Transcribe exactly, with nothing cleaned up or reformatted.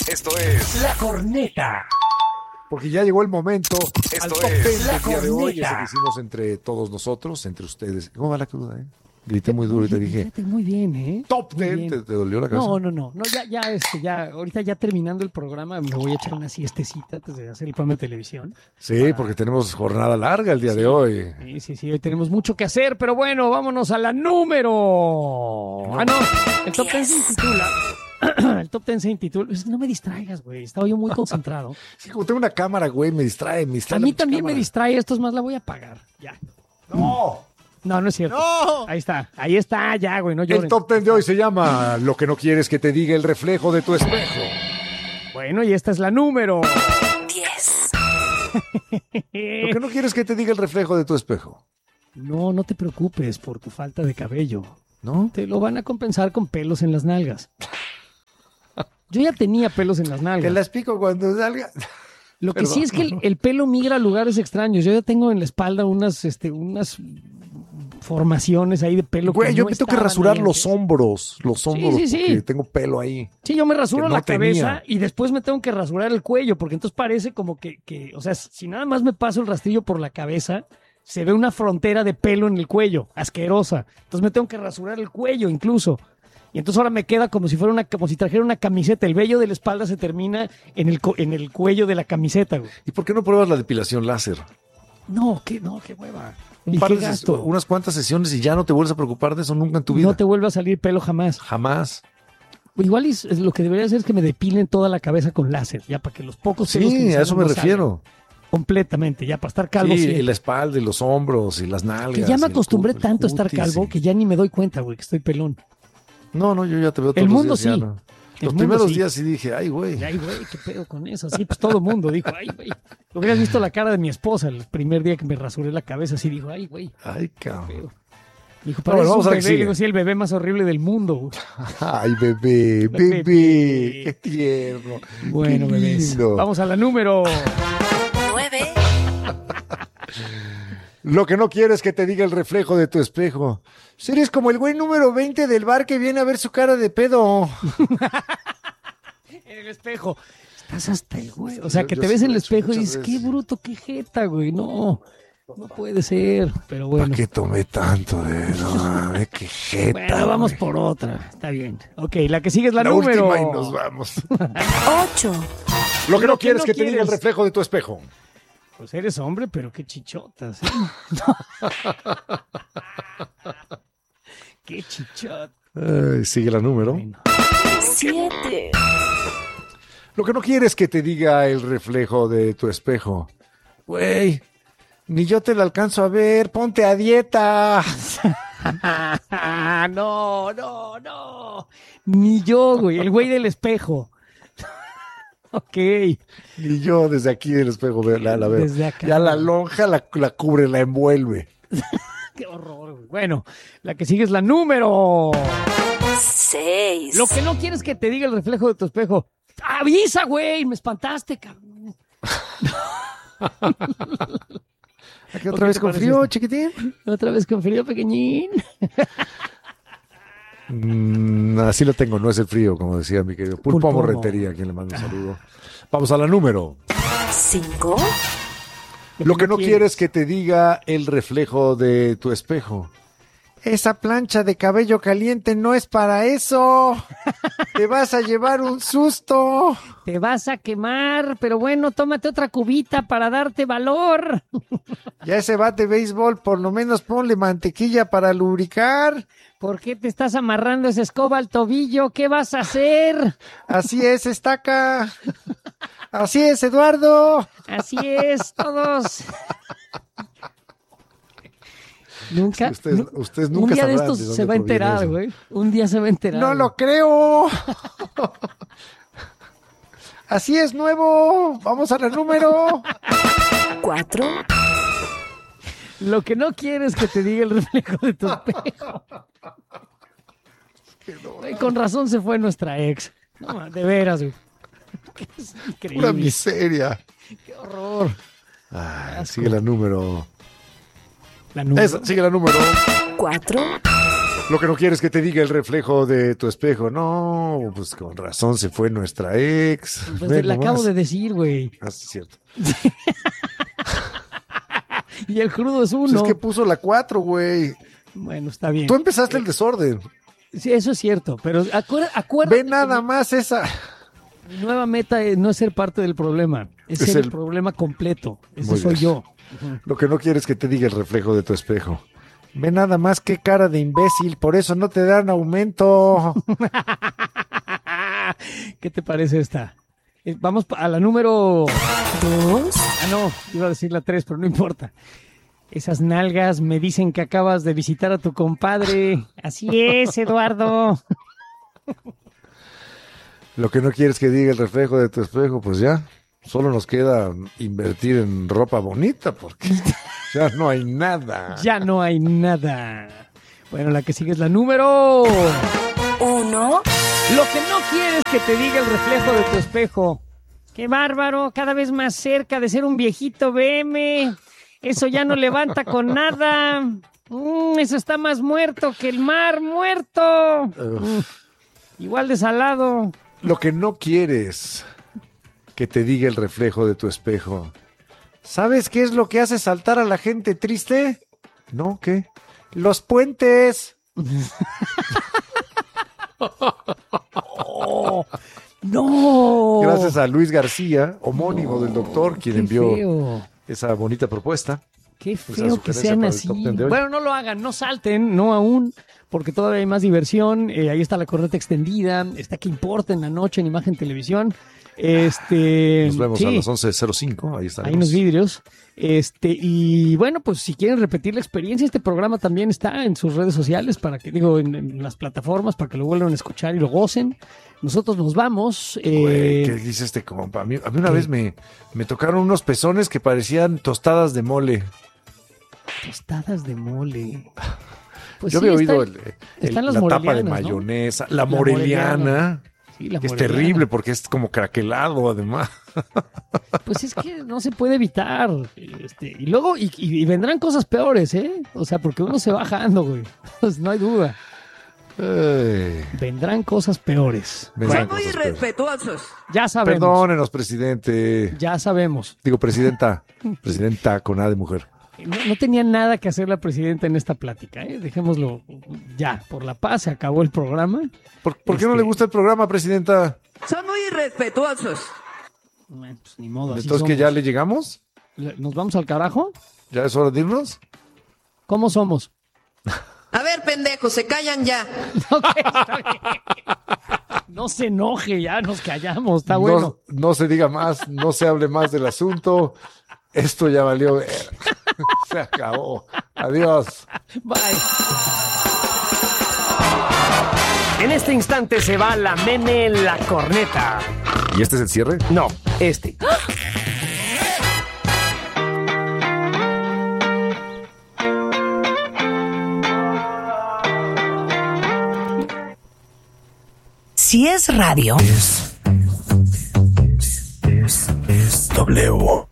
Esto es La Corneta. Porque ya llegó el momento Esto al top es ten La del día de hoy, Corneta. ese que hicimos entre todos nosotros, entre ustedes. ¿Cómo va la cruda, eh? Grité muy duro y te dije, Fíjate, muy bien, ¿eh? top Muy ten, bien. ¿te, te dolió la cabeza? No, no, no, no, ya, ya, este, ya, ahorita ya terminando el programa me voy a echar una siestecita antes de hacer el programa de televisión. Sí, porque tenemos jornada larga el día de hoy. Sí, sí, sí, hoy tenemos mucho que hacer, pero bueno, vámonos a la número. Ah, no, el top ten se intitula. El top ten se intitula. No me distraigas, güey, estaba yo muy concentrado. Sí, como tengo una cámara, güey, me distrae, me distrae. A la mí pinche también me cámara. distrae, esto es más, la voy a apagar. Ya. ¡No! No, no es cierto. ¡No! Ahí está, ahí está, ya, güey, no lloren. El top ten de hoy se llama Lo que no quieres que te diga el reflejo de tu espejo. Bueno, y esta es la número. diez. Lo que no quieres que te diga el reflejo de tu espejo. No, no te preocupes por tu falta de cabello. ¿No? Te lo van a compensar con pelos en las nalgas. Yo ya tenía pelos en las nalgas. Te las pico cuando salga. Lo que Perdón. sí es que el, el pelo migra a lugares extraños. Yo ya tengo en la espalda unas, este, unas formaciones ahí de pelo. Güey, que yo no me tengo que estaban rasurar ahí los antes. hombros. Los hombros, sí, sí. porque tengo pelo ahí. Sí, yo me rasuro que no la cabeza tenía. y después me tengo que rasurar el cuello, porque entonces parece como que, que, o sea, si nada más me paso el rastrillo por la cabeza, se ve una frontera de pelo en el cuello, asquerosa. Entonces me tengo que rasurar el cuello incluso. Y entonces ahora me queda como si fuera una, como si trajera una camiseta. El vello de la espalda se termina en el, co- en el cuello de la camiseta, güey. ¿Y por qué no pruebas la depilación láser? No, qué, no, qué hueva. Un ¿Y par qué de ses- gasto? unas cuantas sesiones y ya no te vuelves a preocupar de eso nunca en tu vida. No te vuelve a salir pelo jamás. Jamás. Igual es, es lo que debería hacer es que me depilen toda la cabeza con láser, ya para que los pocos pelos que Sí, a salgan eso me no refiero. salgan. Completamente, ya para estar calvo. Sí, sí. y la espalda y los hombros y las nalgas. Que ya y me el acostumbré cu- el tanto a estar cutis, calvo y- que ya ni me doy cuenta, güey, que estoy pelón. No, no, yo ya te veo todos El los mundo días, ya sí. no. El Los mundo primeros sí. días sí dije, ay, güey. Ay, güey, qué pedo con eso. Sí, pues todo el mundo dijo, ay, güey. Lo hubieras visto la cara de mi esposa el primer día que me rasuré la cabeza, así dijo, ay, güey. Ay, cabrón. Pedo. Dijo, Bueno, parece vamos a un ver qué bebé. sigue. Digo, sí, el bebé más horrible del mundo, güey. Ay, bebé, bebé. Bebé. Qué tierno. Bueno, Qué bebés. lindo. Vamos a la número. nueve. Lo que no quieres es que te diga el reflejo de tu espejo. Si eres como el güey número veinte del bar que viene a ver su cara de pedo. En el espejo. Estás hasta el güey. O sea, Yo- que yo te sí ves lo en he el hecho espejo y muchas dices, qué veces. bruto, qué jeta, güey. No, no puede ser. Pero bueno. ¿Para qué tomé tanto de no mames, qué jeta? Bueno, vamos güey. por otra. Está bien. Ok, la que sigue es la, La número. última y nos vamos. ocho. Lo que no Lo que quieres no que te diga el quieres. reflejo de tu espejo. Pues eres hombre, pero qué chichotas. ¿eh? Qué chichot. Ay, sigue la número. Bueno, siete. Lo que no quieres es que te diga el reflejo de tu espejo. Güey, ni yo te lo alcanzo a ver, ponte a dieta. no, no, no. Ni yo, güey. El güey del espejo. Ok. Ni yo desde aquí del espejo ve- la, la veo. Desde acá. Ya la lonja la, la cubre, la envuelve. Qué horror, güey. Bueno, la que sigue es la número. seis. Lo que no quieres que te diga el reflejo de tu espejo. Avisa, güey. Me espantaste, cabrón. Aquí Ok, otra vez ¿te con parece frío, esta? chiquitín. Otra vez con frío, pequeñín. Mm, así lo tengo, no es el frío, como decía mi querido Pulpo Pulpo. Morretería, a quien le mando un saludo. Vamos a la número. cinco. Lo que no quieres que te diga el reflejo de tu espejo. Esa plancha de cabello caliente no es para eso. Te vas a llevar un susto. Te vas a quemar, pero bueno, tómate otra cubita para darte valor. Ya ese bate de béisbol, por lo menos ponle mantequilla para lubricar. ¿Por qué te estás amarrando esa escoba al tobillo? ¿Qué vas a hacer? Así es, estaca. Así es, Eduardo. Así es, todos. Nunca. Ustedes, nu- ustedes un nunca día de sabrán estos de dónde se va a proviene enterar, eso. güey. Un día se va a enterar. No lo creo. Así es, nuevo. Vamos a la número. cuatro. Lo que no quieres que te diga el reflejo de tu espejo. Güey, con razón se fue nuestra ex. No, de veras, güey. Es Pura increíble. miseria. Qué horror. Ay, Asco. sigue la número. La número. Esa, sigue la número. cuatro. Lo que no quieres es que te diga el reflejo de tu espejo. No, pues con razón se fue nuestra ex. Pues Ve te la acabo nomás. de decir, güey. Ah, sí, es cierto. Y el crudo es Pues uno. es que puso la cuatro, güey. Bueno, está bien. Tú empezaste el desorden. Sí, eso es cierto, pero acuérdate, acuérdate Ve nada que más esa. mi, mi nueva meta es no es ser parte del problema, es, Es ser el... el- problema completo. Ese Muy soy bien. yo. Lo que no quieres es que te diga el reflejo de tu espejo. Ve nada más qué cara de imbécil, por eso no te dan aumento. ¿Qué te parece esta? Eh, Vamos a la número dos. Ah, no, iba a decir la tres, pero no importa. Esas nalgas me dicen que acabas de visitar a tu compadre. Así es, Eduardo. Lo que no quieres que diga el reflejo de tu espejo, pues ya. Solo nos queda invertir en ropa bonita porque ya no hay nada. Ya no hay nada. Bueno, la que sigue es la número... Uno. Lo que no quieres que te diga el reflejo de tu espejo. ¡Qué bárbaro! Cada vez más cerca de ser un viejito B M. Eso ya no levanta con nada. Mm, eso está más muerto que el mar muerto. Mm, igual de salado. Lo que no quieres que te diga el reflejo de tu espejo. ¿Sabes qué es lo que hace saltar a la gente triste? ¿No? ¿Qué? Los puentes. Oh, ¡no! Gracias a Luis García, homónimo del doctor, quien Qué envió feo. esa bonita propuesta. Qué Esa feo que sugerencia sean para el así. top ten de hoy. Bueno, no lo hagan, no salten, no aún, porque todavía hay más diversión. Eh, ahí está la corneta extendida, está que importa en la noche en Imagen Televisión. Este, Nos vemos sí, a las once cero cinco, ahí estaremos. hay unos vidrios. Este, y bueno, pues si quieren repetir la experiencia, este programa también está en sus redes sociales, para que, digo, en, en las plataformas, para que lo vuelvan a escuchar y lo gocen. Nosotros nos vamos. eh, Güey, ¿qué dice este compa? A mí, a mí una ¿qué? vez me, me tocaron unos pezones que parecían tostadas de mole. Tostadas de mole. Pues Yo sí, había está- oído el- el- están las la tapa de morelianas, ¿no? mayonesa, la, La moreliana, moreliana. Sí, la que es moreliana. terrible porque es como craquelado además. Pues es que no se puede evitar. Este, y luego, y, y- y vendrán cosas peores, ¿eh? O sea, porque uno se va bajando, güey. Pues no hay duda. Ay, Vendrán cosas peores. me Bueno, dan cosas peores. irrespetuosos. ya sabemos. Perdónenos, presidente. Ya sabemos. Digo, presidenta. Presidenta con A de mujer. No, no tenía nada que hacer la presidenta en esta plática, ¿eh? Dejémoslo ya. Por la paz se acabó el programa. ¿Por, por qué no Este- le gusta el programa, presidenta? Son muy irrespetuosos. Bueno, pues ni modo. así Entonces, ¿que somos. ya le llegamos? Le- ¿Nos vamos al carajo? ¿Ya es hora de irnos? ¿Cómo somos? A ver, pendejos, se callan ya. Ok, está bien. No se enoje, ya nos callamos, está No- bueno. No, se diga más, no se hable más del asunto. Esto ya valió ver. Se acabó. Adiós. Bye. En este instante se va la meme la corneta. ¿Y este es el cierre? No, este. Si es radio, W.